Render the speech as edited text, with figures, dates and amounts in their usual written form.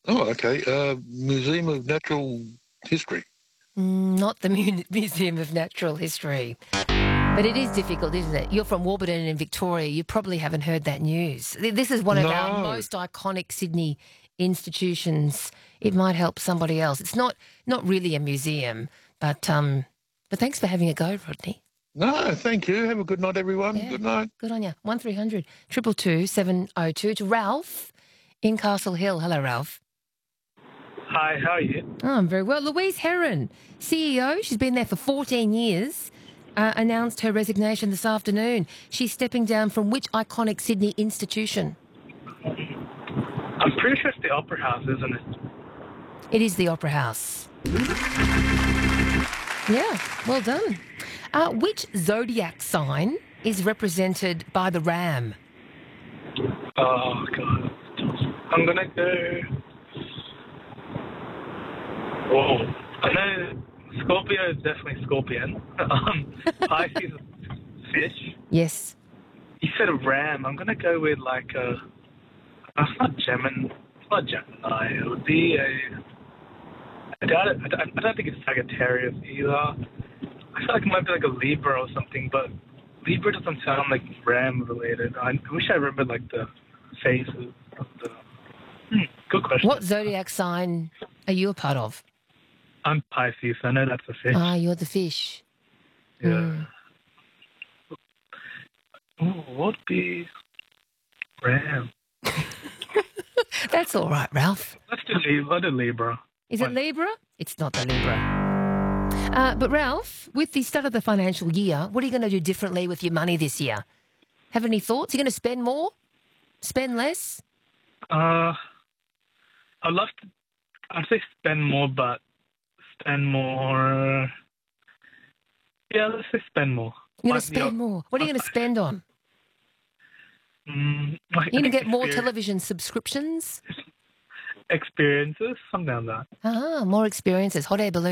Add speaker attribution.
Speaker 1: Oh, okay. Museum of Natural History.
Speaker 2: Not the Museum of Natural History. But it is difficult, isn't it? You're from Warburton in Victoria. You probably haven't heard that news. This is one of our
Speaker 1: No.
Speaker 2: most iconic Sydney institutions. It might help somebody else. It's not really a museum, but thanks for having a go, Rodney.
Speaker 1: No, thank you. Have a good night, everyone.
Speaker 2: Yeah,
Speaker 1: Good night.
Speaker 2: good on you. 1300 222 702 to Ralph in Castle Hill. Hello, Ralph.
Speaker 3: Hi, how are you?
Speaker 2: Oh, I'm very well. Louise Heron, CEO, she's been there for 14 years, announced her resignation this afternoon. She's stepping down from which iconic Sydney institution?
Speaker 3: I'm pretty sure it's the Opera House, isn't it?
Speaker 2: It is the Opera House. Yeah, well done. Which zodiac sign is represented by the ram?
Speaker 3: Oh, God. I'm going to go... Whoa. I know Scorpio is definitely scorpion. Pisces is fish.
Speaker 2: Yes.
Speaker 3: You said a ram. I'm going to go with like a... It's not Gemini. It's not Gemini. It would be a... I don't think it's Sagittarius either. I feel like it might be like a Libra or something, but Libra doesn't sound like ram related. I wish I remembered like the phases of the... good question.
Speaker 2: What zodiac sign are you a part of?
Speaker 3: I'm Pisces. I know that's a fish.
Speaker 2: Ah, you're the fish.
Speaker 3: Yeah. Ooh, what would be ram?
Speaker 2: That's all right, Ralph.
Speaker 3: Let's do Libra.
Speaker 2: Is it Libra? It's not the Libra. But Ralph, with the start of the financial year, what are you going to do differently with your money this year? Have any thoughts? Are you going to spend more? Spend less?
Speaker 3: I'd love to... I'd say spend more, but spend more... Yeah, let's say spend more.
Speaker 2: You're going to spend more. What are you going to spend on? You're going to get more television subscriptions?
Speaker 3: Experiences, something like that.
Speaker 2: Ah, more experiences. Hot air balloon.